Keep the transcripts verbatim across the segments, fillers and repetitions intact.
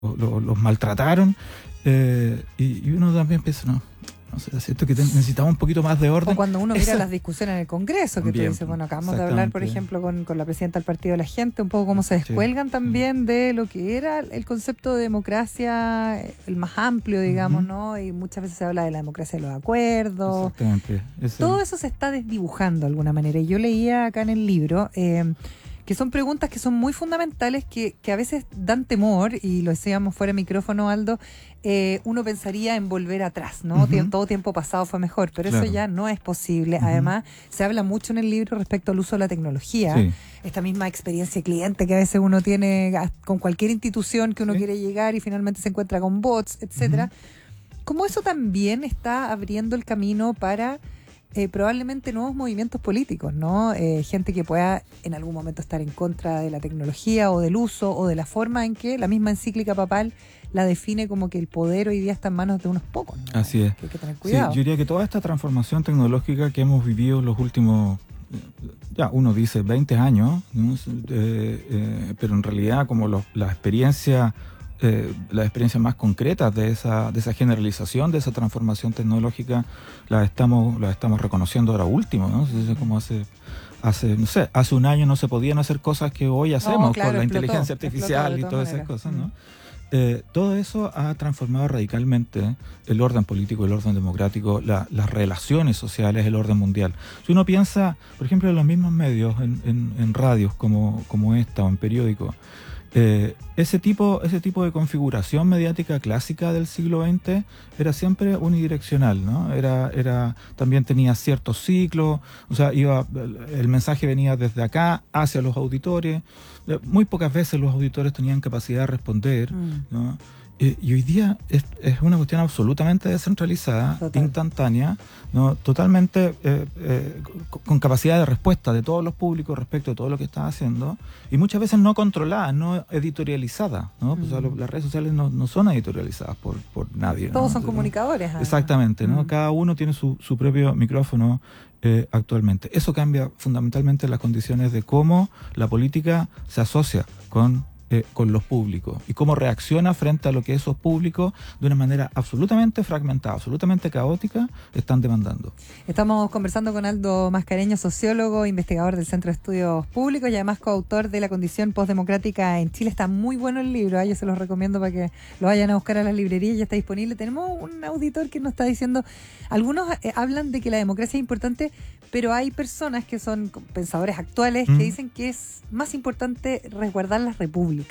lo, los maltrataron, eh, y, y uno también piensa, no, no sé, siento que te, necesitamos un poquito más de orden. O cuando uno mira Esa, las discusiones en el Congreso, que también, tú dices, bueno, acabamos de hablar, por ejemplo, con, con la presidenta del Partido de la Gente, un poco cómo se descuelgan sí. también de lo que era el concepto de democracia, el más amplio, digamos, uh-huh. ¿no? Y muchas veces se habla de la democracia de los acuerdos. Exactamente. Es Todo el... eso se está desdibujando de alguna manera. Y yo leía acá en el libro... Eh, que son preguntas que son muy fundamentales, que, que a veces dan temor, y lo decíamos fuera de micrófono, Aldo, eh, uno pensaría en volver atrás, ¿no? Uh-huh. Todo tiempo pasado fue mejor, pero claro. eso ya no es posible. Uh-huh. Además, se habla mucho en el libro respecto al uso de la tecnología, sí. esta misma experiencia cliente que a veces uno tiene con cualquier institución que uno sí. quiere llegar y finalmente se encuentra con bots, etcétera. Uh-huh. ¿Cómo eso también está abriendo el camino para... Eh, probablemente nuevos movimientos políticos, ¿no? Eh, gente que pueda en algún momento estar en contra de la tecnología o del uso o de la forma en que la misma encíclica papal la define como que el poder hoy día está en manos de unos pocos, ¿no? Así es. Que hay que tener cuidado. Sí, yo diría que toda esta transformación tecnológica que hemos vivido en los últimos, ya uno dice veinte años, ¿no? eh, eh, pero en realidad como los, la experiencia... Eh, las experiencias más concretas de esa de esa generalización, de esa transformación tecnológica, las estamos las estamos reconociendo ahora último, ¿no? Entonces, como hace hace no sé hace un año no se podían hacer cosas que hoy hacemos no, claro, con la explotó, inteligencia artificial y todas esas cosas, ¿no? Mm. Eh, todo eso ha transformado radicalmente el orden político, el orden democrático, la, las relaciones sociales, el orden mundial. Si uno piensa, por ejemplo, en los mismos medios, en, en, en radios como, como esta o en periódicos, Eh, ese tipo ese tipo de configuración mediática clásica del siglo veinte era siempre unidireccional, ¿no? Era era también tenía ciertos ciclos, o sea, iba el mensaje venía desde acá hacia los auditores. Muy pocas veces los auditores tenían capacidad de responder, mm. ¿no? Eh, y hoy día es, es una cuestión absolutamente descentralizada, Total. instantánea, ¿no? Totalmente eh, eh, con capacidad de respuesta de todos los públicos respecto de todo lo que están haciendo, y muchas veces no controlada, no editorializada, ¿no? Mm. O sea, lo, las redes sociales no, no son editorializadas por, por nadie. Todos ¿no? son comunicadores. Además. Exactamente, ¿no? Mm. Cada uno tiene su, su propio micrófono eh, actualmente. Eso cambia fundamentalmente las condiciones de cómo la política se asocia con Eh, con los públicos y cómo reacciona frente a lo que esos públicos de una manera absolutamente fragmentada, absolutamente caótica, están demandando. Estamos conversando con Aldo Mascareño, sociólogo, investigador del Centro de Estudios Públicos y además coautor de La Condición Postdemocrática en Chile. Está muy bueno el libro, ¿eh? Yo se los recomiendo para que lo vayan a buscar a las librerías, ya está disponible. Tenemos un auditor que nos está diciendo, algunos eh, hablan de que la democracia es importante, pero hay personas que son pensadores actuales mm. que dicen que es más importante resguardar las repúblicas.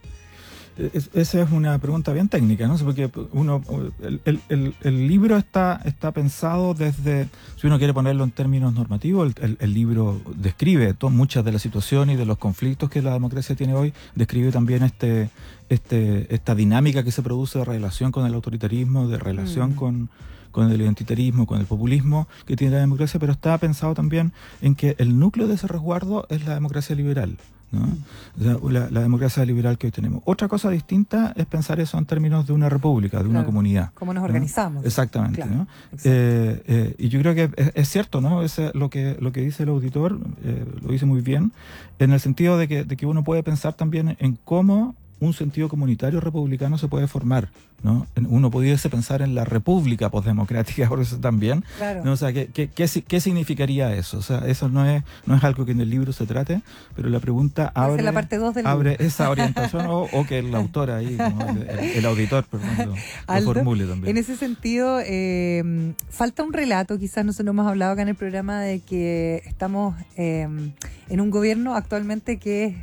Es, esa es una pregunta bien técnica, ¿no? Porque uno, el, el, el libro está, está pensado desde, si uno quiere ponerlo en términos normativos, el, el, el libro describe to, muchas de las situaciones y de los conflictos que la democracia tiene hoy, describe también este, este, esta dinámica que se produce de relación con el autoritarismo, de relación mm. con, con el identitarismo, con el populismo que tiene la democracia, pero está pensado también en que el núcleo de ese resguardo es la democracia liberal, ¿no? O sea, la, la democracia liberal que hoy tenemos. Otra cosa distinta es pensar eso en términos de una república, de claro, una comunidad. ¿Cómo nos organizamos? ¿No? Exactamente. Claro, ¿no? Eh, eh, y yo creo que es, es cierto, ¿no? Es lo que lo que dice el auditor, eh, lo dice muy bien, en el sentido de que, de que uno puede pensar también en cómo un sentido comunitario republicano se puede formar, ¿no? Uno pudiese pensar en la república postdemocrática, por eso también, claro. ¿no? O sea, ¿qué, qué, qué, ¿qué significaría eso? O sea, eso no es no es algo que en el libro se trate, pero la pregunta abre, la parte dos del abre libro. esa orientación o, o que el autor ahí, como el, el, el auditor, perdón, lo, Aldo, lo formule también. En ese sentido, eh, falta un relato, quizás nosotros hemos hablado acá en el programa de que estamos eh, en un gobierno actualmente que es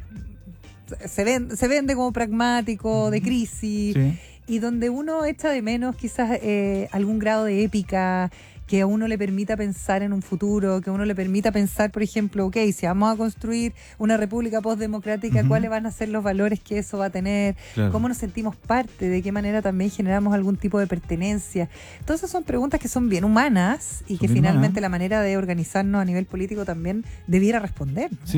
Se vende, se vende como pragmático, de crisis, sí. y donde uno echa de menos quizás eh, algún grado de épica que a uno le permita pensar en un futuro, que a uno le permita pensar, por ejemplo, ok, si vamos a construir una república postdemocrática, uh-huh. ¿cuáles van a ser los valores que eso va a tener? Claro. ¿Cómo nos sentimos parte? ¿De qué manera también generamos algún tipo de pertenencia? Entonces son preguntas que son bien humanas y son que finalmente humanas. La manera de organizarnos a nivel político también debiera responder, ¿no? Sí.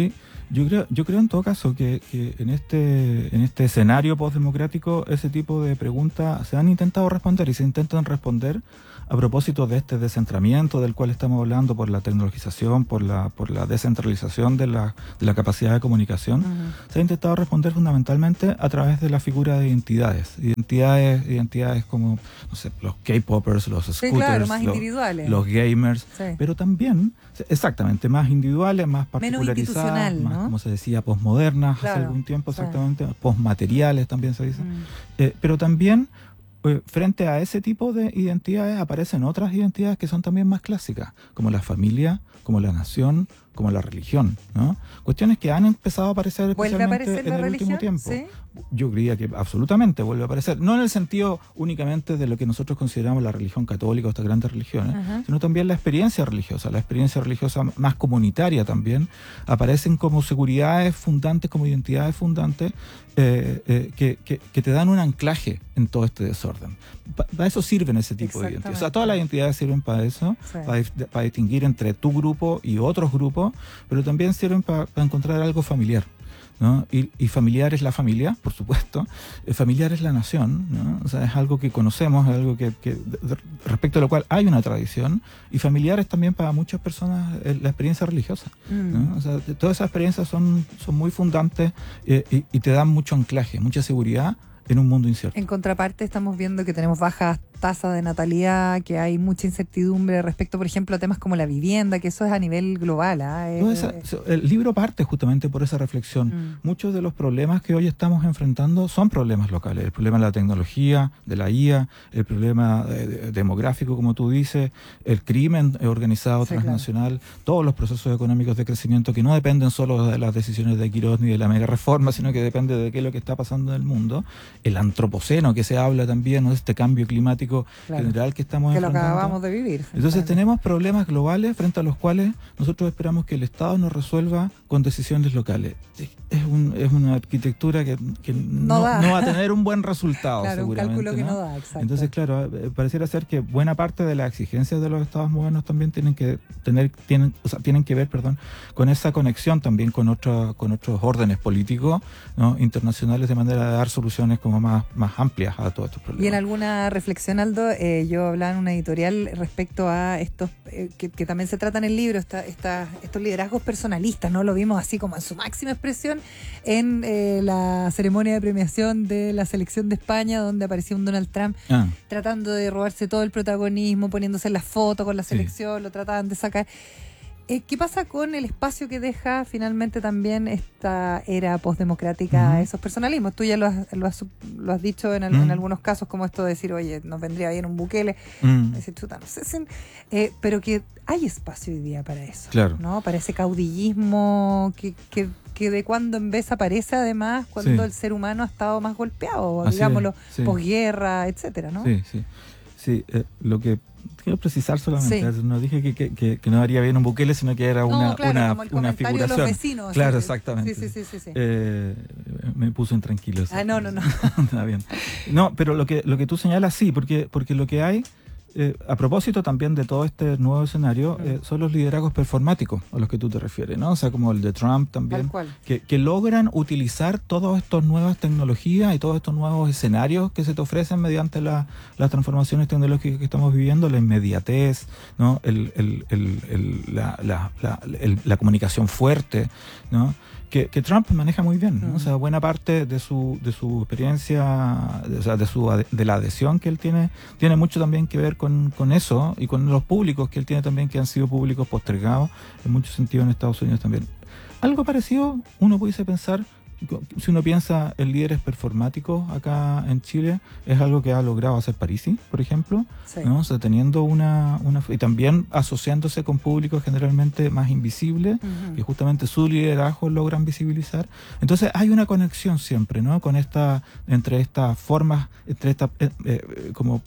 Yo creo, yo creo en todo caso que, que en este en este escenario postdemocrático ese tipo de preguntas se han intentado responder y se intentan responder a propósito de este descentramiento del cual estamos hablando por la tecnologización, por la por la descentralización de la, de la capacidad de comunicación. Uh-huh. Se ha intentado responder fundamentalmente a través de la figura de identidades, identidades, identidades como, no sé, los K-popers, los scooters, sí, claro, más los, individuales. los gamers, sí. pero también, exactamente, más individuales, más particularizadas, menos más, ¿no? como se decía, posmodernas, claro, hace algún tiempo, exactamente, claro. posmateriales también se dice, mm. eh, pero también eh, frente a ese tipo de identidades aparecen otras identidades que son también más clásicas, como la familia, como la nación, como la religión, ¿no? Cuestiones que han empezado a aparecer especialmente en el religión? último tiempo. ¿Sí? Yo diría que absolutamente vuelve a aparecer, no en el sentido únicamente de lo que nosotros consideramos la religión católica o estas grandes religiones, uh-huh. sino también la experiencia religiosa, la experiencia religiosa más comunitaria también, aparecen como seguridades fundantes, como identidades fundantes, eh, eh, que, que, que te dan un anclaje en todo este desorden. Para pa eso sirven ese tipo de identidades. O sea, todas las identidades sirven para eso, sí. para, para distinguir entre tu grupo y otros grupos, pero también sirven para pa encontrar algo familiar, ¿no? Y, y familiar es la familia, por supuesto, eh, familiar es la nación, ¿no? O sea, es algo que conocemos, es algo que, que respecto a lo cual hay una tradición, y familiar es también para muchas personas eh, la experiencia religiosa, mm. ¿no? O sea, todas esas experiencias son, son muy fundantes eh, y, y te dan mucho anclaje, mucha seguridad en un mundo incierto. En contraparte estamos viendo que tenemos bajas tasas de natalidad, que hay mucha incertidumbre respecto, por ejemplo, a temas como la vivienda, que eso es a nivel global. ¿eh? No, esa, el libro parte justamente por esa reflexión. Mm. Muchos de los problemas que hoy estamos enfrentando son problemas locales. El problema de la tecnología, de la I A, el problema eh, demográfico, como tú dices, el crimen organizado sí, transnacional, claro. todos los procesos económicos de crecimiento que no dependen solo de las decisiones de Quirós ni de la mega reforma, sino que depende de qué es lo que está pasando en el mundo. El antropoceno, que se habla también, ¿no? de este cambio climático claro. general que estamos que enfrentando. Que lo acabamos de vivir. Entonces claro. tenemos problemas globales frente a los cuales nosotros esperamos que el Estado nos resuelva con decisiones locales. Es, un, es una arquitectura que, que no, no, no va a tener un buen resultado, claro, seguramente. Un cálculo ¿no? que no da, exacto. Entonces, claro, pareciera ser que buena parte de las exigencias de los Estados modernos también tienen que tener, tienen, o sea, tienen que ver, perdón, con esa conexión también con otros, con otros órdenes políticos, ¿no? internacionales, de manera de dar soluciones como más, más amplias a todos estos problemas. Y en alguna reflexión, Aldo, eh, yo hablaba en una editorial respecto a estos, eh, que, que también se trata en el libro, esta, esta, estos liderazgos personalistas, ¿no? Lo vimos así como en su máxima expresión en eh, la ceremonia de premiación de la selección de España, donde apareció un Donald Trump ah. tratando de robarse todo el protagonismo, poniéndose en la foto con la selección, sí. lo trataban de sacar. Eh, ¿Qué pasa con el espacio que deja finalmente también esta era postdemocrática a uh-huh. esos personalismos? Tú ya lo has, lo has, lo has dicho en, uh-huh. en algunos casos, como esto de decir, oye, nos vendría bien un Bukele, uh-huh. decir, chuta, no sé si, eh, pero que hay espacio hoy día para eso, claro. ¿no? Para ese caudillismo que, que, que de cuando en vez aparece además cuando sí. el ser humano ha estado más golpeado, así digámoslo, sí. posguerra, etcétera, ¿no? Sí, sí. Sí, eh, lo que quiero precisar solamente, sí. no dije que, que, que no haría bien un Bukele, sino que era una, no, claro, una, como el una figuración. De los vecinos, claro, sí, exactamente. Sí, sí, sí, sí, sí. Eh, me puso intranquilo. Ah, no, no, no. Está bien. No, pero lo que, lo que tú señalas, sí, porque, porque lo que hay, eh, a propósito también de todo este nuevo escenario, eh, son los liderazgos performáticos a los que tú te refieres, ¿no? O sea, como el de Trump también, que, que logran utilizar todas estas nuevas tecnologías y todos estos nuevos escenarios que se te ofrecen mediante la, las transformaciones tecnológicas que estamos viviendo, la inmediatez, ¿no? el, el, el, el, la, la, la, el, la comunicación fuerte, ¿no? Que, que Trump maneja muy bien, ¿no? O sea, buena parte de su de su experiencia, de, o sea, de su de la adhesión que él tiene, tiene mucho también que ver con, con eso y con los públicos que él tiene también, que han sido públicos postergados en muchos sentidos en Estados Unidos también. Algo parecido uno pudiese pensar, si uno piensa en líderes performáticos acá en Chile, es algo que ha logrado hacer Parisi, por ejemplo, sí. ¿no? O sea, teniendo una, una y también asociándose con públicos generalmente más invisibles, uh-huh. que justamente su liderazgo logran visibilizar. Entonces hay una conexión siempre, ¿no? Con esta, entre estas formas, entre esta eh, eh, como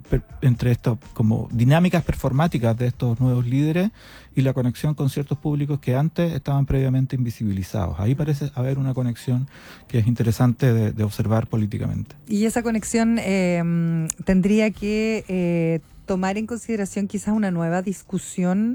entre estas como dinámicas performáticas de estos nuevos líderes y la conexión con ciertos públicos que antes estaban previamente invisibilizados. Ahí parece haber una conexión que es interesante de, de observar políticamente. Y esa conexión eh, tendría que eh, tomar en consideración quizás una nueva discusión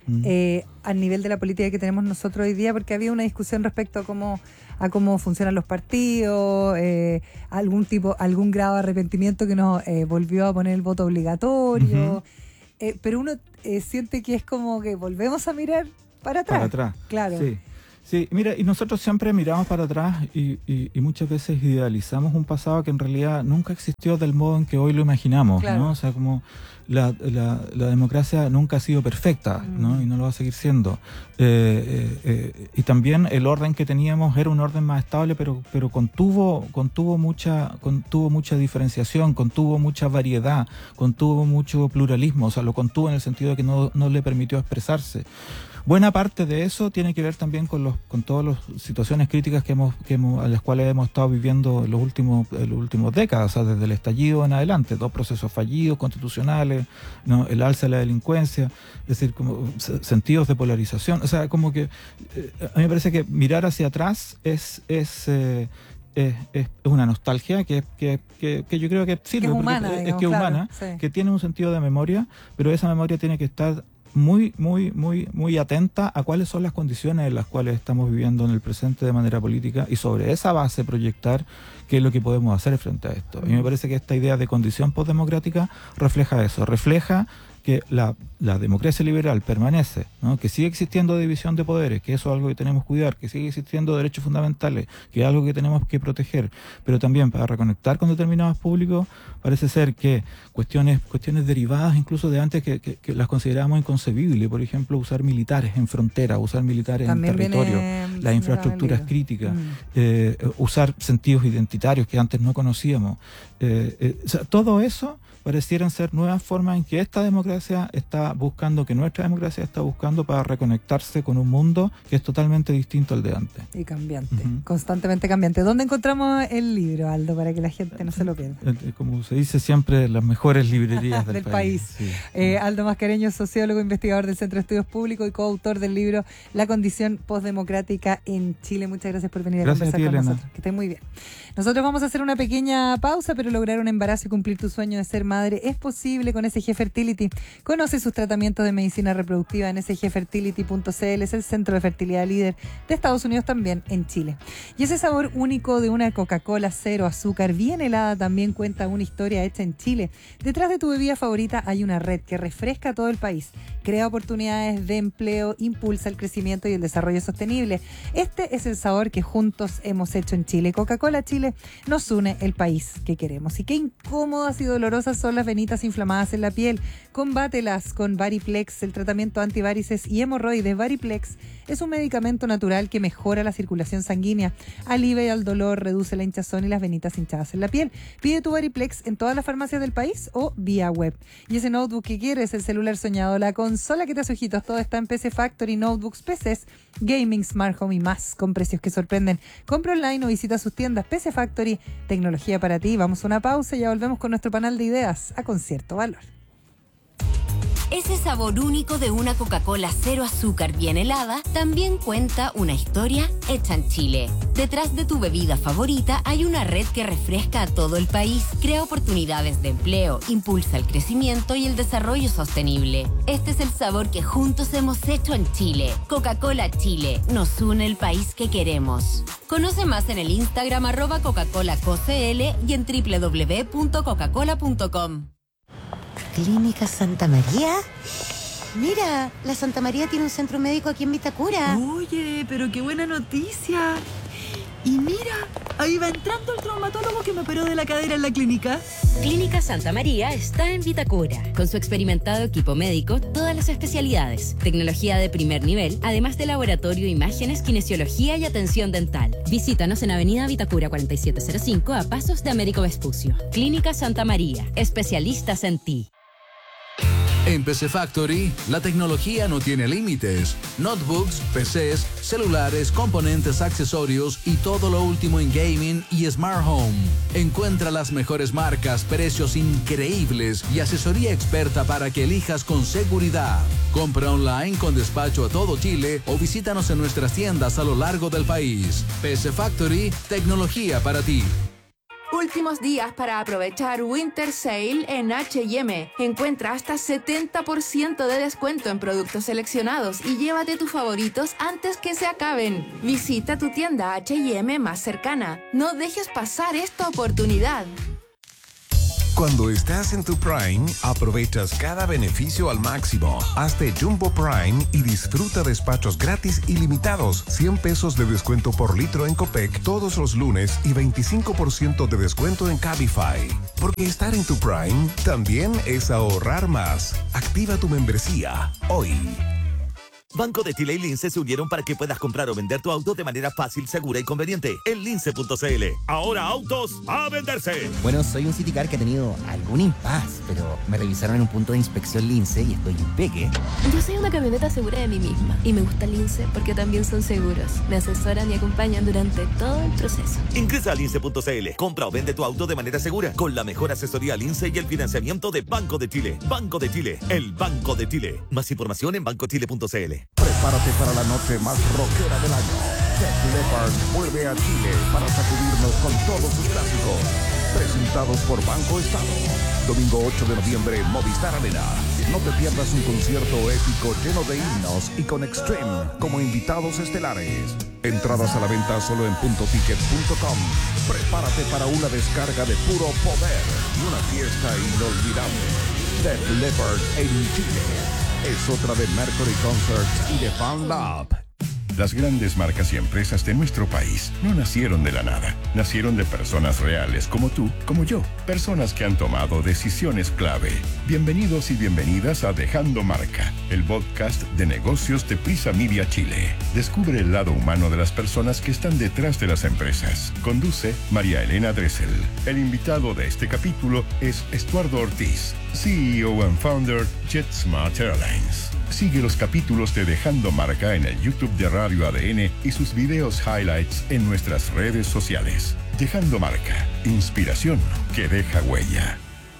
mm. eh, al nivel de la política que tenemos nosotros hoy día, porque había una discusión respecto a cómo a cómo funcionan los partidos, eh, algún tipo, algún grado de arrepentimiento que nos eh, volvió a poner el voto obligatorio, uh-huh. eh, pero uno eh, siente que es como que volvemos a mirar para atrás. Para atrás, claro. Sí. Sí, mira, y nosotros siempre miramos para atrás y, y, y muchas veces idealizamos un pasado que en realidad nunca existió del modo en que hoy lo imaginamos, claro. ¿no? O sea, como la, la, la democracia nunca ha sido perfecta, mm. ¿no? Y no lo va a seguir siendo. Eh, eh, eh, y también el orden que teníamos era un orden más estable, pero, pero contuvo, contuvo, mucha, contuvo mucha diferenciación, contuvo mucha variedad, contuvo mucho pluralismo, o sea, lo contuvo en el sentido de que no, no le permitió expresarse. Buena parte de eso tiene que ver también con los con todas las situaciones críticas que hemos que hemos, a las cuales hemos estado viviendo en los últimos en los últimos décadas, o sea, desde el estallido en adelante, dos procesos fallidos constitucionales, ¿no? El alza de la delincuencia, es decir, como sentidos de polarización, o sea, como que eh, a mí me parece que mirar hacia atrás es es eh, Es, es una nostalgia que, que, que, que yo creo que sirve, que es humana, porque, digamos, es que claro, humana, sí. que tiene un sentido de memoria, pero esa memoria tiene que estar muy, muy, muy, muy atenta a cuáles son las condiciones en las cuales estamos viviendo en el presente de manera política y sobre esa base proyectar qué es lo que podemos hacer frente a esto. A mí me parece que esta idea de condición postdemocrática refleja eso, refleja que la, la democracia liberal permanece, ¿no? Que sigue existiendo división de poderes, que eso es algo que tenemos que cuidar, que sigue existiendo derechos fundamentales, que es algo que tenemos que proteger, pero también para reconectar con determinados públicos parece ser que cuestiones cuestiones derivadas incluso de antes que, que, que las considerábamos inconcebibles, por ejemplo, usar militares en frontera, usar militares también en territorio, las infraestructuras críticas, mm. eh, usar sentidos identitarios que antes no conocíamos, eh, eh, o sea, todo eso parecieran ser nuevas formas en que esta democracia está buscando, que nuestra democracia está buscando para reconectarse con un mundo que es totalmente distinto al de antes. Y cambiante, uh-huh. constantemente cambiante. ¿Dónde encontramos el libro, Aldo, para que la gente no se lo pierda? Como se dice siempre, las mejores librerías del, del país. país. Sí. Eh, Aldo Mascareño, sociólogo, investigador del Centro de Estudios Públicos y coautor del libro La condición postdemocrática en Chile. Muchas gracias por venir gracias a conversar a ti, con Elena. nosotros. Que estés muy bien. Nosotros vamos a hacer una pequeña pausa, pero lograr un embarazo y cumplir tu sueño de ser madre es posible con S G Fertility. Conoce sus tratamientos de medicina reproductiva en s g fertility punto c l. Es el centro de fertilidad líder de Estados Unidos, también en Chile. Y ese sabor único de una Coca-Cola cero azúcar bien helada también cuenta una historia hecha en Chile. Detrás de tu bebida favorita hay una red que refresca a todo el país, crea oportunidades de empleo, impulsa el crecimiento y el desarrollo sostenible. Este es el sabor que juntos hemos hecho en Chile. Coca-Cola Chile nos une el país que queremos. Y qué incómodas y dolorosas son las venitas inflamadas en la piel. Combátelas con Variplex, el tratamiento antivarices y hemorroides. Variplex es un medicamento natural que mejora la circulación sanguínea, alivia el dolor, reduce la hinchazón y las venitas hinchadas en la piel. Pide tu Variplex en todas las farmacias del país o vía web. Y ese notebook que quieres, el celular soñado, la consola que te hace ojitos, todo está en P C Factory, notebooks, P Cs, gaming, smart home y más, con precios que sorprenden. Compra online o visita sus tiendas. P C Factory, tecnología para ti. Vamos a una pausa y ya volvemos con nuestro panel de ideas a Concierto Valor. Ese sabor único de una Coca-Cola cero azúcar bien helada también cuenta una historia hecha en Chile. Detrás de tu bebida favorita hay una red que refresca a todo el país, crea oportunidades de empleo, impulsa el crecimiento y el desarrollo sostenible. Este es el sabor que juntos hemos hecho en Chile. Coca-Cola Chile, nos une el país que queremos. Conoce más en el Instagram arroba Coca-Cola C C L y en doble u doble u doble u punto coca cola punto com. ¿Clínica Santa María? Mira, la Santa María tiene un centro médico aquí en Vitacura. Oye, pero qué buena noticia. Y mira, ahí va entrando el traumatólogo que me operó de la cadera en la clínica. Clínica Santa María está en Vitacura. Con su experimentado equipo médico, todas las especialidades, tecnología de primer nivel, además de laboratorio, imágenes, kinesiología y atención dental. Visítanos en Avenida Vitacura cuarenta y siete cero cinco a pasos de Américo Vespucio. Clínica Santa María, especialistas en ti. En P C Factory, la tecnología no tiene límites. Notebooks, P Cs, celulares, componentes, accesorios y todo lo último en gaming y smart home. Encuentra las mejores marcas, precios increíbles y asesoría experta para que elijas con seguridad. Compra online con despacho a todo Chile o visítanos en nuestras tiendas a lo largo del país. P C Factory, tecnología para ti. Últimos días para aprovechar Winter Sale en H y M. Encuentra hasta setenta por ciento de descuento en productos seleccionados y llévate tus favoritos antes que se acaben. Visita tu tienda H y M más cercana. No dejes pasar esta oportunidad. Cuando estás en tu Prime, aprovechas cada beneficio al máximo. Hazte Jumbo Prime y disfruta despachos gratis ilimitados, cien pesos de descuento por litro en Copec todos los lunes y veinticinco por ciento de descuento en Cabify. Porque estar en tu Prime también es ahorrar más. Activa tu membresía hoy. Banco de Chile y Lince se unieron para que puedas comprar o vender tu auto de manera fácil, segura y conveniente en lince punto c l. Ahora autos a venderse. Bueno, soy un Citicar que ha tenido algún impas, pero me revisaron en un punto de inspección Lince y estoy impeque. Yo soy una camioneta segura de mí misma y me gusta Lince porque también son seguros. Me asesoran y acompañan durante todo el proceso. Ingresa a lince punto c l. Compra o vende tu auto de manera segura con la mejor asesoría Lince y el financiamiento de Banco de Chile. Banco de Chile, el Banco de Chile. Más información en banco chile punto c l. Prepárate para la noche más rockera del año. Def Leppard vuelve a Chile para sacudirnos con todos sus clásicos. Presentados por Banco Estado. Domingo ocho de noviembre, Movistar Arena. No te pierdas un concierto épico lleno de himnos y con Extreme como invitados estelares. Entradas a la venta solo en punto ticket punto com. Prepárate para una descarga de puro poder y una fiesta inolvidable. Def Leppard en Chile. Es otra de Mercury Concerts y de Fan Lab. Las grandes marcas y empresas de nuestro país no nacieron de la nada. Nacieron de personas reales como tú, como yo. Personas que han tomado decisiones clave. Bienvenidos y bienvenidas a Dejando Marca, el podcast de negocios de Prisa Media Chile. Descubre el lado humano de las personas que están detrás de las empresas. Conduce María Elena Dressel. El invitado de este capítulo es Estuardo Ortiz, C E O and Founder JetSmart Airlines. Sigue los capítulos de Dejando Marca en el YouTube de Radio A D N y sus videos highlights en nuestras redes sociales. Dejando Marca, inspiración que deja huella.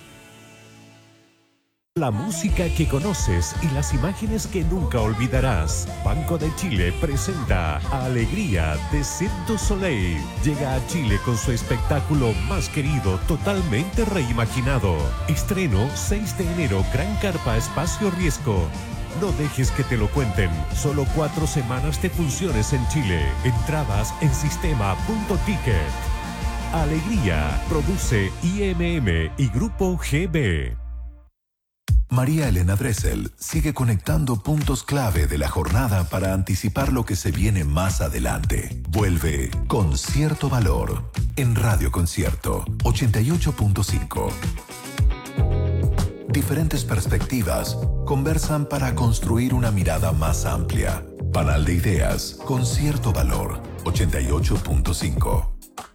La música que conoces y las imágenes que nunca olvidarás. Banco de Chile presenta Alegría de Cirque du Soleil. Llega a Chile con su espectáculo más querido, totalmente reimaginado. Estreno seis de enero, Gran Carpa Espacio Riesgo. No dejes que te lo cuenten. Solo cuatro semanas de funciones en Chile. Entradas en sistema punto ticket. Alegría. Produce I M M y Grupo G B. María Elena Dressel sigue conectando puntos clave de la jornada para anticipar lo que se viene más adelante. Vuelve con cierto valor en Radio Concierto ochenta y ocho punto cinco. Diferentes perspectivas conversan para construir una mirada más amplia. Panal de ideas con cierto valor ochenta y ocho punto cinco.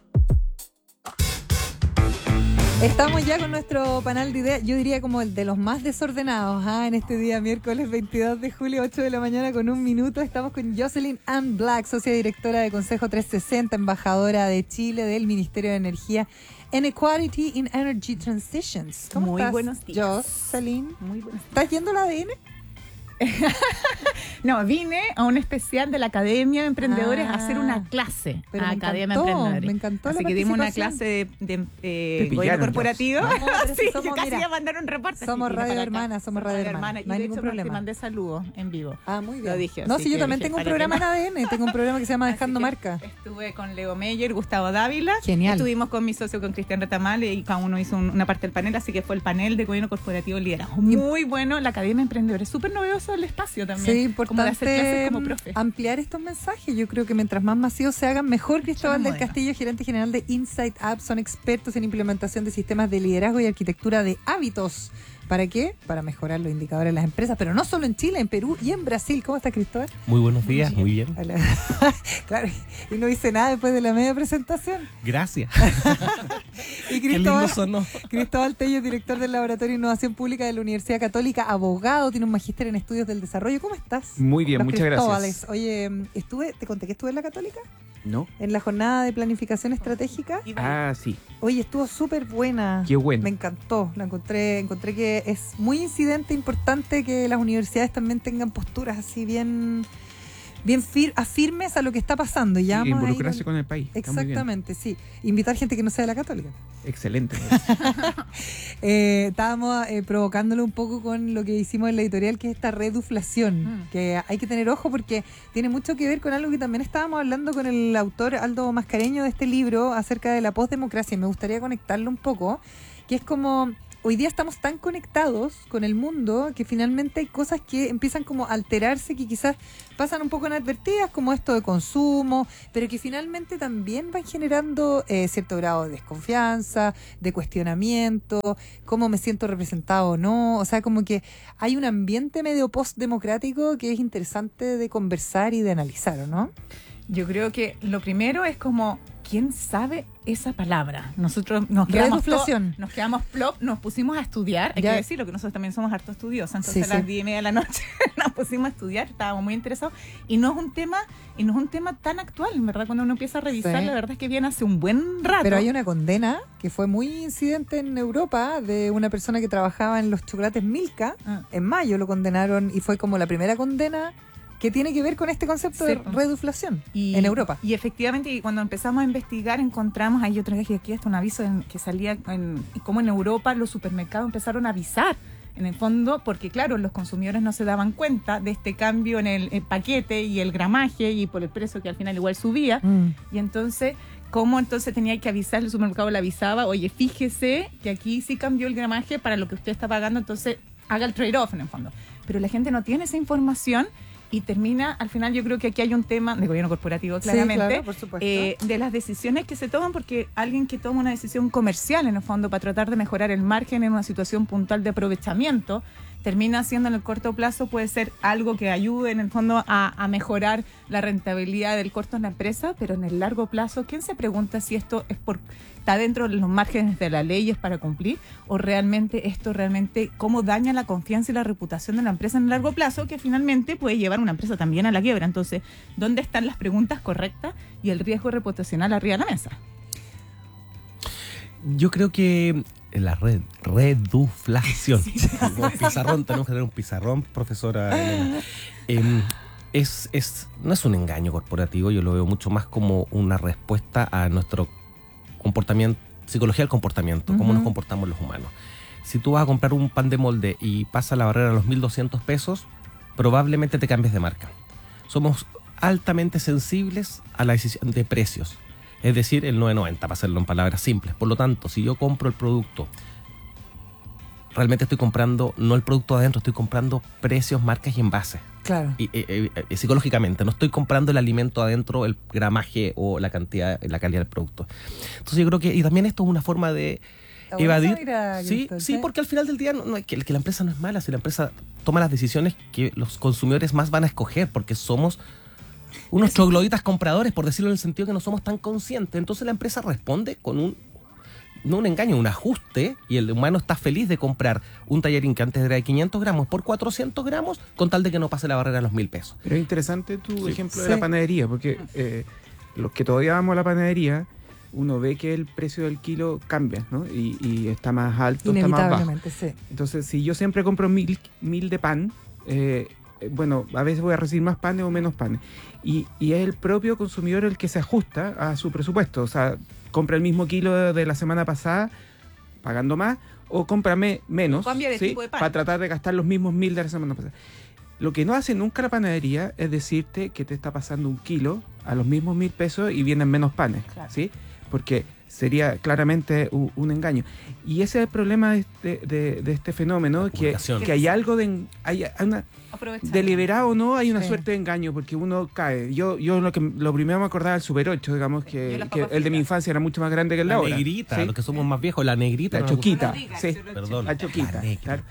Estamos ya con nuestro panel de ideas, yo diría como el de los más desordenados, ¿ah? En este día miércoles veintidós de julio, ocho de la mañana con un minuto. Estamos con Jocelyn Ann Black, socia directora de Consejo trescientos sesenta, embajadora de Chile del Ministerio de Energía en Equality in Energy Transitions. ¿Cómo Muy estás, buenos días. Jocelyn? Muy buenos días. ¿Estás yendo a la A D N? No, vine a un especial de la Academia de Emprendedores Ah, a hacer una clase pero a me Academia encantó, de Emprendedores. me encantó la Así que dimos una participación. clase de, de, eh, Te gobierno pillaron, corporativo. No, pero si Sí, somos, yo casi mira, iba a mandar un reporte. somos Sí, radio para acá. hermanas, somos radio hermanas, Y no hay de ningún hecho, te problema. mandé saludos en vivo. Ah, muy bien. Lo dije. No, así si yo que también dije, tengo un para que programa en no- A D N, tengo un programa que se llama Así Dejando que Marca. Estuve con Leo Meyer, Gustavo Dávila. Genial. Estuvimos con mi socio, con Cristian Retamal, y cada uno hizo un- una parte del panel, así que fue el panel de gobierno corporativo liderazgo. Muy bueno, la Academia de Emprendedores. Súper novedoso el espacio también. Sí, Como de hacer importante clases como profe. ampliar estos mensajes. Yo creo que mientras más masivos se hagan, mejor. Cristóbal Somos del modernos. Castillo, gerente general de Insight Apps, son expertos en implementación de sistemas de liderazgo y arquitectura de hábitos. ¿Para qué? Para mejorar los indicadores de las empresas, pero no solo en Chile, en Perú y en Brasil. ¿Cómo está, Cristóbal? Muy buenos días, muy bien. Hola. Claro, y no hice nada después de la media presentación. Gracias. Y Qué lindo Cristóbal, sonó. Cristóbal Tello, director del Laboratorio de Innovación Pública de la Universidad Católica, abogado, tiene un magíster en estudios del desarrollo. ¿Cómo estás? Muy bien, Los muchas Cristóbales. gracias. Oye, estuve, te conté que estuve en la Católica, ¿No? en la jornada de planificación estratégica. Ah, sí. Oye, estuvo súper buena. Qué bueno. Me encantó. La encontré, encontré que es muy incidente, importante que las universidades también tengan posturas así bien, bien fir- afirmes a lo que está pasando. Y, ya Sí, vamos a involucrarse ir- con el país. Está muy bien. Exactamente, sí. Invitar gente que no sea de la Católica. Excelente. eh, estábamos eh, provocándolo un poco con lo que hicimos en la editorial, que es esta reduflación, mm. que hay que tener ojo porque tiene mucho que ver con algo que también estábamos hablando con el autor Aldo Mascareño de este libro acerca de la postdemocracia, y me gustaría conectarlo un poco, que es como... Hoy día estamos tan conectados con el mundo que finalmente hay cosas que empiezan como a alterarse, que quizás pasan un poco inadvertidas, como esto de consumo, pero que finalmente también van generando eh, cierto grado de desconfianza, de cuestionamiento, cómo me siento representado o no. O sea, como que hay un ambiente medio postdemocrático que es interesante de conversar y de analizar, ¿o no? Yo creo que lo primero es como, ¿quién sabe esa palabra? Nosotros nos quedamos, to- nos quedamos plop, nos pusimos a estudiar, hay ya. que decirlo, que nosotros también somos harto estudiosos, entonces sí, a las sí. diez y media de la noche nos pusimos a estudiar, estábamos muy interesados, y no es un tema, y no es un tema tan actual, en verdad, cuando uno empieza a revisar, sí. la verdad es que viene hace un buen rato. Pero hay una condena que fue muy incidente en Europa de una persona que trabajaba en los chocolates Milka, ah. en mayo lo condenaron, y fue como la primera condena que tiene que ver con este concepto sí. de reduflación y, en Europa. Y efectivamente, cuando empezamos a investigar, encontramos, ahí yo traje aquí hasta un aviso en, que salía, en, como en Europa los supermercados empezaron a avisar, en el fondo, porque claro, los consumidores no se daban cuenta de este cambio en el, el paquete y el gramaje, y por el precio que al final igual subía, mm. y entonces... ¿Cómo entonces tenía que avisar? El supermercado le avisaba, oye, fíjese que aquí sí cambió el gramaje para lo que usted está pagando, entonces haga el trade-off en el fondo. Pero la gente no tiene esa información y termina, al final yo creo que aquí hay un tema de gobierno corporativo, claramente, sí, claro, por supuesto. Eh, de las decisiones que se toman, porque alguien que toma una decisión comercial en el fondo para tratar de mejorar el margen en una situación puntual de aprovechamiento, termina haciendo en el corto plazo, puede ser algo que ayude en el fondo a, a mejorar la rentabilidad del corto en la empresa, pero en el largo plazo, ¿quién se pregunta si esto es por está dentro de los márgenes de la ley, es para cumplir, o realmente esto realmente cómo daña la confianza y la reputación de la empresa en el largo plazo, que finalmente puede llevar una empresa también a la quiebra? Entonces, ¿dónde están las preguntas correctas y el riesgo reputacional arriba de la mesa? Yo creo que la red, reduflación. Sí, sí, sí. Un pizarrón, tenemos que tener un pizarrón, profesora Elena. Eh, es, es, no es un engaño corporativo, yo lo veo mucho más como una respuesta a nuestro comportamiento, psicología del comportamiento, uh-huh. cómo nos comportamos los humanos. Si tú vas a comprar un pan de molde y pasa la barrera a los mil doscientos pesos, probablemente te cambies de marca. Somos altamente sensibles a la decisión de precios. Es decir, el nueve noventa, para hacerlo en palabras simples. Por lo tanto, si yo compro el producto, realmente estoy comprando, no el producto adentro, estoy comprando precios, marcas y envases. Claro. Y, eh, eh, psicológicamente, no estoy comprando el alimento adentro, el gramaje o la cantidad, la calidad del producto. Entonces yo creo que, y también esto es una forma de evadir. Mira, sí, sí, porque al final del día, no, no, que, que la empresa no es mala, si la empresa toma las decisiones que los consumidores más van a escoger, porque somos unos trogloditas compradores, por decirlo en el sentido que no somos tan conscientes. Entonces la empresa responde con un, no un engaño, un ajuste, y el humano está feliz de comprar un tallarín que antes era de quinientos gramos por cuatrocientos gramos, con tal de que no pase la barrera a los mil pesos. Pero es interesante tu sí. ejemplo de sí. la panadería, porque eh, los que todavía vamos a la panadería, uno ve que el precio del kilo cambia, ¿no? Y, y está más alto, está más bajo. Sí. Entonces, si yo siempre compro mil, mil de pan, eh, bueno, a veces voy a recibir más panes o menos panes. Y, y es el propio consumidor el que se ajusta a su presupuesto. O sea, compra el mismo kilo de la semana pasada, pagando más, o cómprame menos, ¿sí? para tratar de gastar los mismos mil de la semana pasada. Lo que no hace nunca la panadería es decirte que te está pasando un kilo a los mismos mil pesos y vienen menos panes, claro. ¿sí? Porque sería claramente un, un engaño. Y ese es el problema de, de, de este fenómeno, que, que hay algo de... Hay una, deliberado o no, hay una sí. suerte de engaño, porque uno cae. Yo yo lo que lo primero me acordaba del Super ocho, digamos, que, que el de mi infancia era mucho más grande que el de ahora. La negrita, ¿sí? Los que somos más viejos, la negrita. La choquita, diga, sí. Perdón. La choquita. La claro.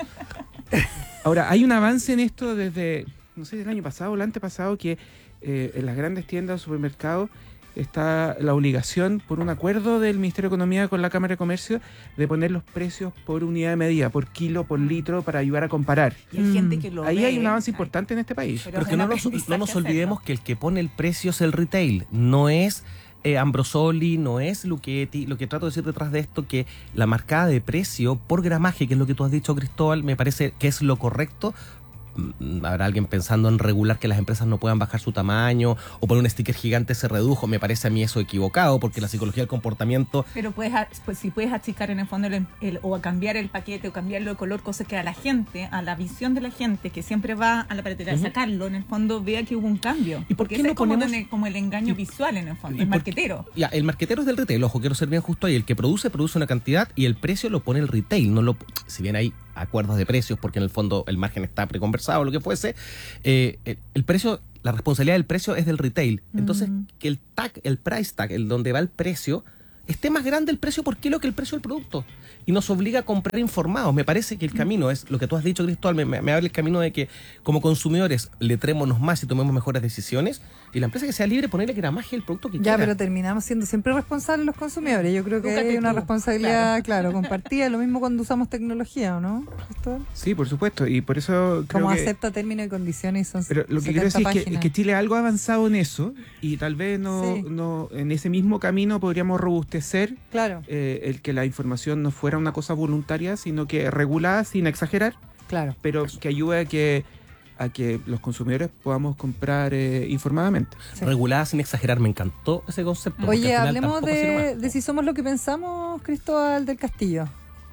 Ahora, hay un avance en esto desde, no sé, el año pasado o el antepasado, que eh, en las grandes tiendas, supermercados, está la obligación, por un acuerdo del Ministerio de Economía con la Cámara de Comercio, de poner los precios por unidad de medida, por kilo, por litro, para ayudar a comparar. Y hay mm. gente que lo Ahí ve. hay un avance importante en este país. Pero, Pero que no nos, no nos olvidemos que el que pone el precio es el retail, no es eh, Ambrosoli, no es Lucchetti. Lo que trato de decir detrás de esto, que la marcada de precio por gramaje, que es lo que tú has dicho, Cristóbal, me parece que es lo correcto habrá alguien pensando en regular que las empresas no puedan bajar su tamaño o poner un sticker gigante se redujo. Me parece a mí eso equivocado, porque la psicología del comportamiento... Pero puedes, pues, si puedes achicar en el fondo el, el, o a cambiar el paquete o cambiarlo de color, cosa que a la gente, a la visión de la gente que siempre va a la paletera uh-huh. a sacarlo, en el fondo vea que hubo un cambio. ¿Y por porque qué ese no es como, ponemos... el, como el engaño visual en el fondo, el marquetero. Ya, el marquetero es del retail, ojo, quiero ser bien justo ahí. El que produce, produce una cantidad y el precio lo pone el retail. No lo, si bien hay acuerdos de precios, porque en el fondo el margen está preconversado o lo que fuese, eh, el, el precio, la responsabilidad del precio es del retail. Entonces, mm. que el tag, el price tag, el donde va el precio, esté más grande el precio por kilo que el precio del producto. Y nos obliga a comprar informados. Me parece que el camino es, lo que tú has dicho, Cristóbal, me, me, me habla el camino de que como consumidores letrémonos más y tomemos mejores decisiones, y la empresa que sea libre ponerle gramaje al producto que ya, quiera. Pero terminamos siendo siempre responsables los consumidores. Yo creo que hay una responsabilidad, claro, claro, compartida. Lo mismo cuando usamos tecnología, ¿o no, Cristóbal? Sí, por supuesto, y por eso creo como que... acepta términos y condiciones y son Pero lo que quiero decir es que, es que Chile algo ha avanzado en eso, y tal vez no, sí. no en ese mismo camino podríamos robustecer claro. eh, el que la información no fuera una cosa voluntaria, sino que regulada sin exagerar, claro, pero que ayude a que a que los consumidores podamos comprar eh, informadamente. Sí. Regulada sin exagerar, me encantó ese concepto. Oye, hablemos de, de si somos lo que pensamos, Cristóbal del Castillo.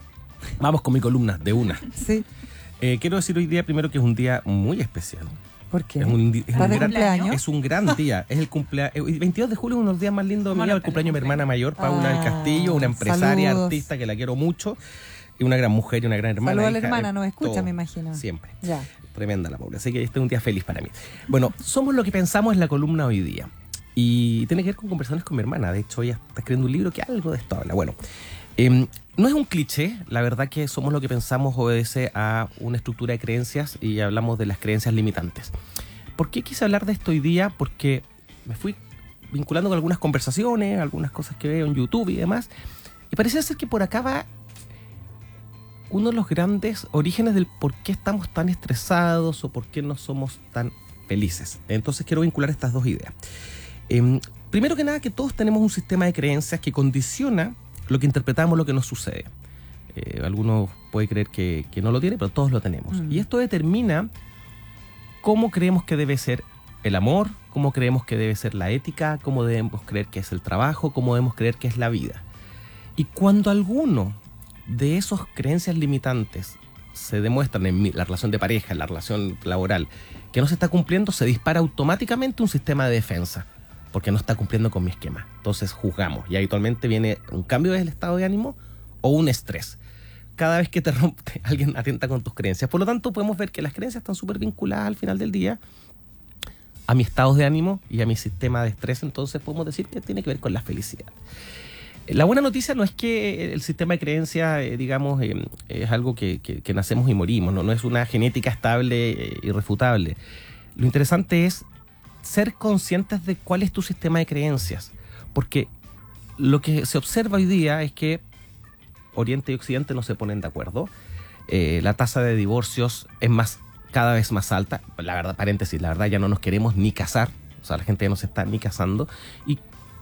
Vamos con mi columna, de una. Sí. Eh, quiero decir hoy día primero que es un día muy especial. ¿Por qué? Es un, es ¿Estás un de gran, cumpleaños? Es un gran día. Es el cumpleaños. El veintidós de julio es uno de los días más lindos de mi vida. El cumpleaños de mi hermana mayor, Paula ah, del Castillo, una empresaria, saludos. Artista que la quiero mucho. Y una gran mujer y una gran hermana. Saludos a la hermana, nos escucha, todo, me imagino. Siempre. Ya. Tremenda la Paula. Así que este es un día feliz para mí. Bueno, somos lo que pensamos en la columna hoy día. Y tiene que ver con conversaciones con mi hermana. De hecho, ella está escribiendo un libro que algo de esto habla. Bueno, eh, no es un cliché. La verdad que somos lo que pensamos obedece a una estructura de creencias y hablamos de las creencias limitantes. ¿Por qué quise hablar de esto hoy día? Porque me fui vinculando con algunas conversaciones, algunas cosas que veo en YouTube y demás. Y parece ser que por acá va uno de los grandes orígenes del por qué estamos tan estresados o por qué no somos tan felices. Entonces quiero vincular estas dos ideas. Eh, primero que nada, que todos tenemos un sistema de creencias que condiciona lo que interpretamos, lo que nos sucede. Eh, algunos pueden creer que, que no lo tiene, pero todos lo tenemos. Mm. Y esto determina cómo creemos que debe ser el amor, cómo creemos que debe ser la ética, cómo debemos creer que es el trabajo, cómo debemos creer que es la vida. Y cuando alguno de esas creencias limitantes se demuestran en la relación de pareja, en la relación laboral, que no se está cumpliendo, se dispara automáticamente un sistema de defensa, porque no está cumpliendo con mi esquema. Entonces juzgamos y habitualmente viene un cambio del estado de ánimo o un estrés. Cada vez que te rompe, alguien atenta con tus creencias. Por lo tanto, podemos ver que las creencias están súper vinculadas al final del día a mi estado de ánimo y a mi sistema de estrés. Entonces podemos decir que tiene que ver con la felicidad. La buena noticia no es que el sistema de creencias, eh, digamos, eh, es algo que, que, que nacemos y morimos, no, no es una genética estable, eh, irrefutable. Lo interesante es ser conscientes de cuál es tu sistema de creencias, porque lo que se observa hoy día es que Oriente y Occidente no se ponen de acuerdo. Eh, la tasa de divorcios es más cada vez más alta. La verdad, paréntesis, la verdad ya no nos queremos ni casar, o sea, la gente ya no se está ni casando, y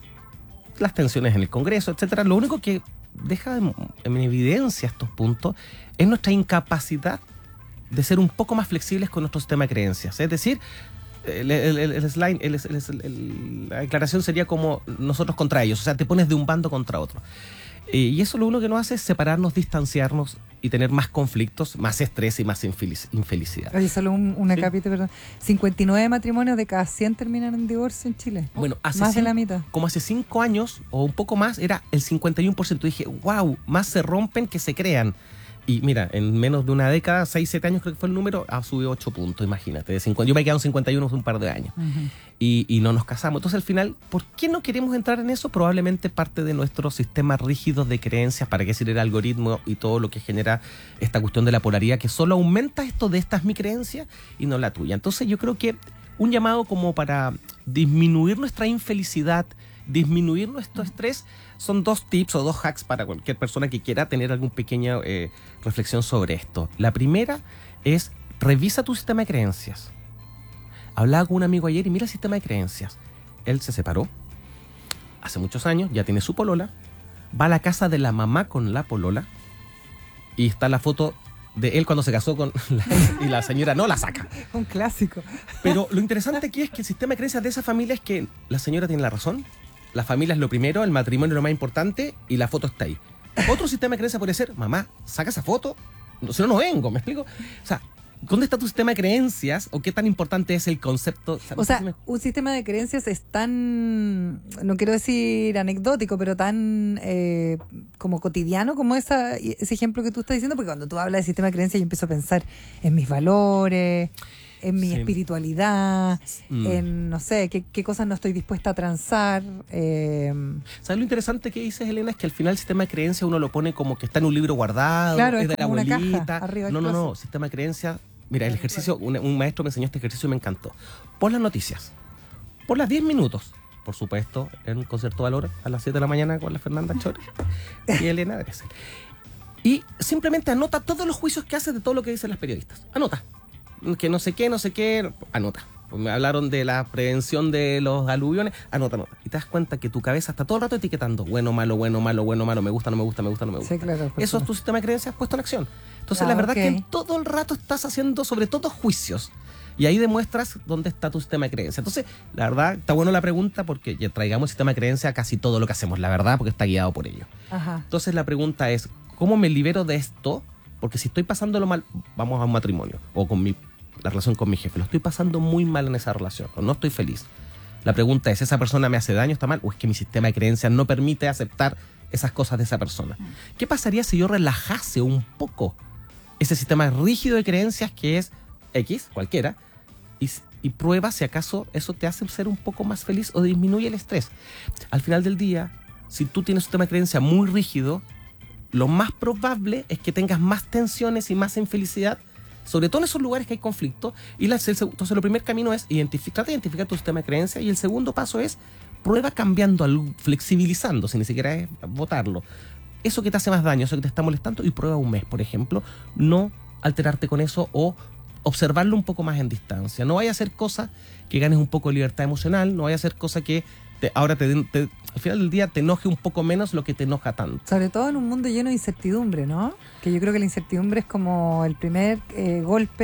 las tensiones en el Congreso, etcétera. Lo único que deja en, en evidencia estos puntos es nuestra incapacidad de ser un poco más flexibles con nuestro sistema de creencias. Es decir, el, el, el, el slide, el, el, el, el, la declaración sería como nosotros contra ellos, o sea, te pones de un bando contra otro. Y eso lo único que nos hace es separarnos, distanciarnos y tener más conflictos, más estrés y más infelic- infelicidad. Oye, solo un, una ¿Sí? capita, perdón. cincuenta y nueve matrimonios de cada cien terminan en divorcio en Chile. Bueno, hace más cinco, de la mitad. Como hace cinco años o un poco más, era el cincuenta y uno por ciento. Dije, wow, más se rompen que se crean. Y mira, en menos de una década, seis, siete años creo que fue el número, ha subido ocho puntos, imagínate. De cincuenta, yo me he quedado en cincuenta y uno hace un par de años. Uh-huh. y, y no nos casamos. Entonces, al final, ¿por qué no queremos entrar en eso? Probablemente parte de nuestro sistema rígido de creencias, para qué sirve el algoritmo y todo lo que genera esta cuestión de la polaridad, que solo aumenta esto de esta es mi creencia y no la tuya. Entonces, yo creo que un llamado como para disminuir nuestra infelicidad, disminuir nuestro estrés, son dos tips o dos hacks para cualquier persona que quiera tener alguna pequeña eh, reflexión sobre esto. La primera es, revisa tu sistema de creencias. Hablaba con un amigo ayer y mira el sistema de creencias. Él se separó hace muchos años, ya tiene su polola, va a la casa de la mamá con la polola y está la foto de él cuando se casó con la, y la señora no la saca. Un clásico. Pero lo interesante aquí es que el sistema de creencias de esa familia es que la señora tiene la razón, la familia es lo primero, el matrimonio es lo más importante y la foto está ahí. Otro sistema de creencias puede ser, mamá, saca esa foto, si no, no vengo, ¿me explico? O sea, ¿dónde está tu sistema de creencias o qué tan importante es el concepto? O sea, un sistema de creencias es tan, no quiero decir anecdótico, pero tan eh, como cotidiano como esa, ese ejemplo que tú estás diciendo, porque cuando tú hablas de sistema de creencias yo empiezo a pensar en mis valores, en mi sí. espiritualidad, mm. en, no sé, qué, qué cosas no estoy dispuesta a transar. Eh. ¿Sabes lo interesante que dices, Elena? Es que al final el sistema de creencias uno lo pone como que está en un libro guardado, claro, es, es de la como abuelita. Una caja arriba del no, no, no, closet. sistema de creencias. Mira, el ejercicio, un, un maestro me enseñó este ejercicio y me encantó. Pon las noticias, por las diez minutos, por supuesto, en un concierto de valor a las siete de la mañana con la Fernanda Chori y Elena Dressel. Y simplemente anota todos los juicios que haces de todo lo que dicen las periodistas. Anota. Que no sé qué, no sé qué, anota. Pues me hablaron de la prevención de los aluviones, anota, anota. Y te das cuenta que tu cabeza está todo el rato etiquetando bueno, malo, bueno, malo, bueno, malo, me gusta, no me gusta, me gusta, no me gusta. Sí, claro, eso es tu sistema de creencias puesto en acción. Entonces ah, la verdad okay. que todo el rato estás haciendo sobre todo juicios. Y ahí demuestras dónde está tu sistema de creencias. Entonces, la verdad, está bueno la pregunta porque ya traigamos el sistema de creencias a casi todo lo que hacemos, la verdad, porque está guiado por ello. Ajá. Entonces la pregunta es, ¿cómo me libero de esto? Porque si estoy pasándolo mal, vamos a un matrimonio o con mi la relación con mi jefe, lo estoy pasando muy mal en esa relación, o no estoy feliz. La pregunta es, ¿esa persona me hace daño, está mal? ¿O es que mi sistema de creencias no permite aceptar esas cosas de esa persona? ¿Qué pasaría si yo relajase un poco ese sistema rígido de creencias que es X, cualquiera, y, y prueba si acaso eso te hace ser un poco más feliz o disminuye el estrés? Al final del día, si tú tienes un sistema de creencias muy rígido, lo más probable es que tengas más tensiones y más infelicidad, sobre todo en esos lugares que hay conflicto. Y la, entonces el primer camino es identificar, trata de identificar tu sistema de creencias, y el segundo paso es prueba cambiando, flexibilizando, si ni siquiera es votarlo, eso que te hace más daño, eso que te está molestando, y prueba un mes, por ejemplo, no alterarte con eso o observarlo un poco más en distancia. No vaya a hacer cosas que ganes un poco de libertad emocional, no vaya a hacer cosas que te, ahora te, te, al final del día te enoje un poco menos lo que te enoja tanto. Sobre todo en un mundo lleno de incertidumbre, ¿no? Que yo creo que la incertidumbre es como el primer eh,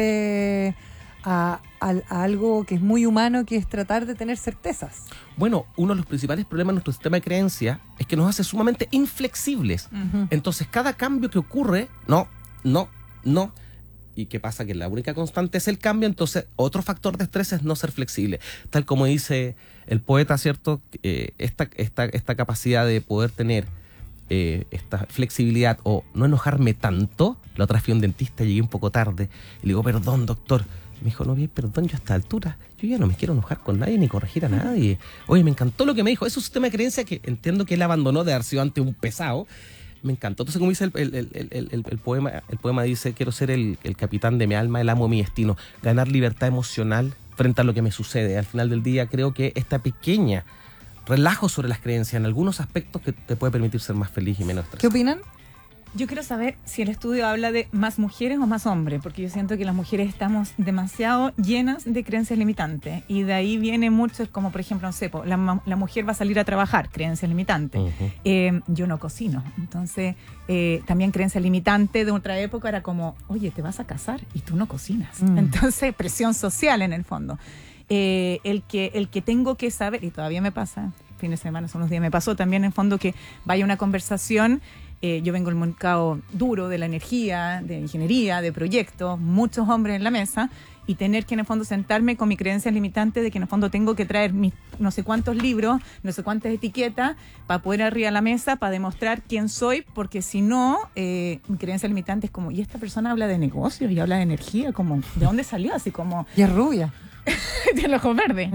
golpe a, a, a algo que es muy humano, que es tratar de tener certezas. Bueno, uno de los principales problemas de nuestro sistema de creencias es que nos hace sumamente inflexibles. Uh-huh. Entonces, cada cambio que ocurre, no, no, no. ¿Y qué pasa? Que la única constante es el cambio, entonces otro factor de estrés es no ser flexible. Tal como dice el poeta, ¿cierto? Eh, esta, esta, esta capacidad de poder tener eh, esta flexibilidad o no enojarme tanto. La otra vez fui a un dentista, llegué un poco tarde y le digo, perdón, doctor. Me dijo, no, bien, perdón, yo a esta altura, yo ya no me quiero enojar con nadie ni corregir a nadie. Oye, me encantó lo que me dijo. Es un sistema de creencia que entiendo que él abandonó de haber sido antes un pesado. Me encantó. Entonces, como dice el, el, el, el, el, el poema, el poema dice, quiero ser el, el capitán de mi alma, el amo de mi destino, ganar libertad emocional frente a lo que me sucede. Al final del día, creo que esta pequeña relajo sobre las creencias en algunos aspectos que te puede permitir ser más feliz y menos estresado. ¿Qué opinan? Yo quiero saber si el estudio habla de más mujeres o más hombres, porque yo siento que las mujeres estamos demasiado llenas de creencias limitantes, y de ahí viene mucho, como por ejemplo, no sé, la, la mujer va a salir a trabajar, creencias limitantes. Uh-huh. Eh, yo no cocino, entonces eh, también creencias limitantes de otra época era como, oye, te vas a casar y tú no cocinas. Mm. Entonces, presión social en el fondo. Eh, el, que, el que tengo que saber, y todavía me pasa, fin de semana, son unos días, me pasó también en el fondo que vaya una conversación. Eh, yo vengo del mercado duro de la energía, de ingeniería, de proyectos, muchos hombres en la mesa, y tener que en el fondo sentarme con mi creencia limitante de que en el fondo tengo que traer mis no sé cuántos libros, no sé cuántas etiquetas para poder arriba a la mesa, para demostrar quién soy, porque si no, eh, mi creencia limitante es como, y esta persona habla de negocios y habla de energía, como, ¿de dónde salió? Así como... Y es rubia. Tiene ojos verdes.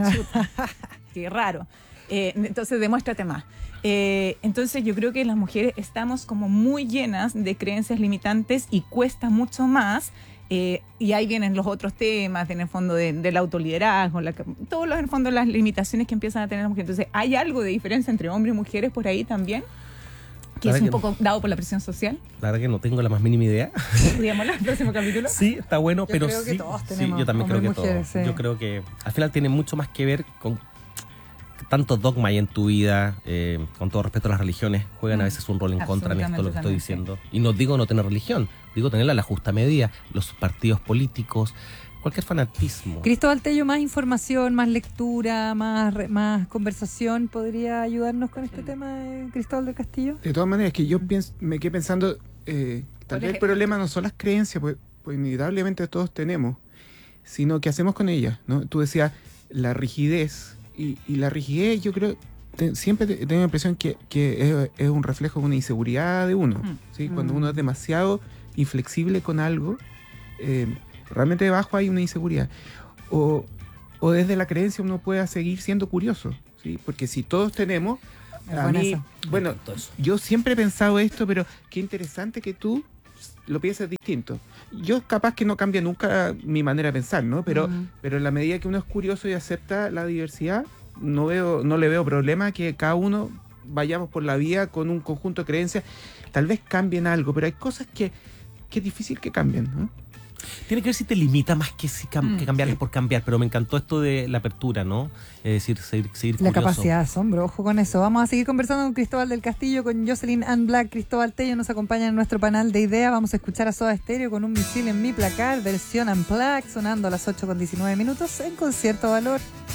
Qué raro. Eh, entonces, demuéstrate más. Eh, entonces, yo creo que las mujeres estamos como muy llenas de creencias limitantes y cuesta mucho más. Eh, y ahí vienen los otros temas, en el fondo de, del autoliderazgo, la, todos los, en el fondo las limitaciones que empiezan a tener las mujeres. Entonces, ¿hay algo de diferencia entre hombres y mujeres por ahí también? Que es un que poco no. dado por la presión social. La verdad que no tengo la más mínima idea. Digamos, el próximo capítulo. Sí, está bueno, yo pero creo sí. Que todos tenemos sí, yo también creo que mujeres, todos. Sí. Yo creo que al final tiene mucho más que ver con tantos dogmas hay en tu vida, eh, con todo respeto a las religiones, juegan a veces un rol en contra en esto, lo que estoy diciendo. Y no digo no tener religión, digo tenerla a la justa medida, los partidos políticos, cualquier fanatismo. Cristóbal Tello, más información, más lectura, más, más conversación, ¿podría ayudarnos con este tema de Cristóbal del Castillo? De todas maneras, que yo pienso, me quedé pensando, eh, tal vez el problema no son las creencias, pues, pues inevitablemente todos tenemos, sino qué hacemos con ellas, ¿no? Tú decías la rigidez, y, y la rigidez yo creo, te, siempre te, tengo la impresión que, que es, es un reflejo de una inseguridad de uno, mm. ¿sí? Cuando mm. uno es demasiado inflexible con algo, eh, realmente debajo hay una inseguridad. O, o desde la creencia uno pueda seguir siendo curioso, ¿sí? Porque si todos tenemos, es a mí, bueno, yo siempre he pensado esto, pero qué interesante que tú lo pienses distinto. Yo capaz que no cambia nunca mi manera de pensar, ¿no? Pero, uh-huh. pero en la medida que uno es curioso y acepta la diversidad, no veo, no le veo problema que cada uno vayamos por la vía con un conjunto de creencias. Tal vez cambien algo, pero hay cosas que, que es difícil que cambien, ¿no? Tiene que ver si te limita más que, si cam- mm, que cambiarles sí. por cambiar, pero me encantó esto de la apertura, ¿no? Es decir, seguir, seguir La curioso. capacidad de asombro, ojo con eso. Vamos a seguir conversando con Cristóbal del Castillo, con Jocelyn Ann Black. Cristóbal Tello nos acompaña en nuestro panel de ideas. Vamos a escuchar a Soda Stereo con Un misil en mi placar, versión Unplugged, sonando a las ocho con diecinueve minutos en Concierto Valor.